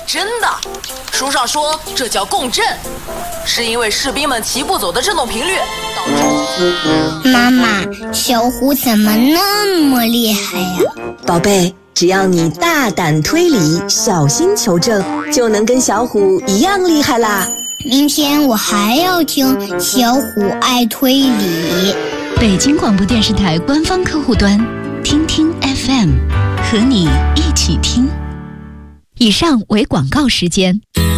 真的，书上说这叫共振，是因为士兵们齐步走的振动频率导致。 妈妈，小虎怎么那么厉害呀？ 宝贝，只要你大胆推理，小心求证，就能跟小虎一样厉害啦。 明天我还要听小虎爱推理。 北京广播电视台官方客户端，听听 FM， 和你一起听。以上为广告时间。